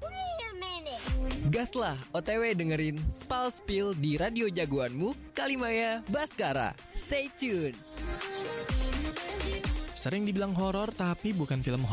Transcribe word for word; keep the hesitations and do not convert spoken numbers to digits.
Gaslah O T W dengerin Spal Spill di radio jagoanmu, Kalimaya Baskara. Stay tune. Sering dibilang horor tapi bukan film